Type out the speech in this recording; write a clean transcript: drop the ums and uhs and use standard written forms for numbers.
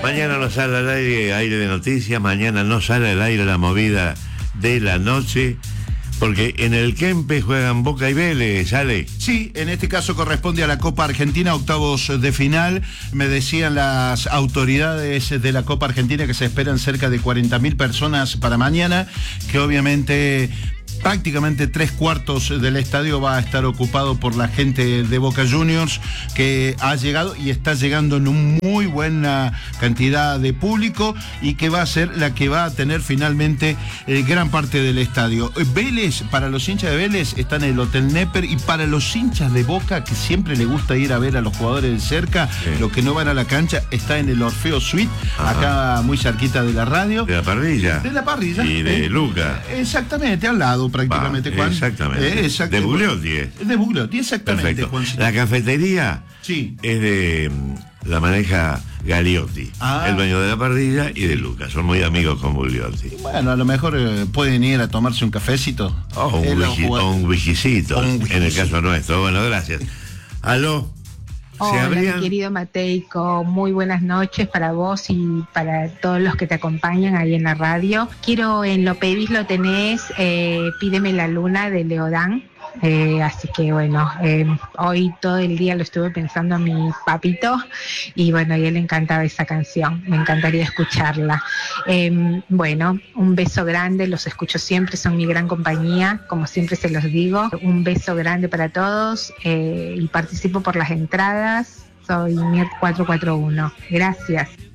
Mañana no sale al aire de noticias, mañana no sale al aire la movida de la noche, porque en el Kempe juegan Boca y Vélez, ¿sale? Sí, en este caso corresponde a la Copa Argentina, octavos de final. Me decían las autoridades de la Copa Argentina que se esperan cerca de 40.000 personas para mañana, que obviamente prácticamente 3/4 del estadio va a estar ocupado por la gente de Boca Juniors, que ha llegado y está llegando en una muy buena cantidad de público, y que va a ser la que va a tener finalmente gran parte del estadio. Vélez, para los hinchas de Vélez, está en el Hotel Neper, y para los hinchas de Boca, que siempre le gusta ir a ver a los jugadores de cerca, sí, los que no van a la cancha, está en el Orfeo Suite, acá muy cerquita de la radio. De la parrilla. De la parrilla. Y de Luca. Exactamente, al lado prácticamente, Juan. Exactamente. De Bugliotti. De Bugliotti, exactamente, Juan. La cafetería, sí, es de... la maneja Galiotti, el dueño de la parrilla, y de Lucas. Son muy amigos con Bugliotti. Bueno, a lo mejor pueden ir a tomarse un cafecito. O un whiskycito, en el caso nuestro. Bueno, gracias. ¿Aló? Hola, mi querido Mateico, muy buenas noches para vos y para todos los que te acompañan ahí en la radio. Quiero, en Lo Pedís Lo Tenés, Pídeme la Luna de Leodán. Así que bueno, hoy todo el día lo estuve pensando a mi papito, y bueno, a él le encantaba esa canción, me encantaría escucharla. Bueno, un beso grande, los escucho siempre, son mi gran compañía, como siempre se los digo. Un beso grande para todos, y participo por las entradas, soy Mier 441. Gracias.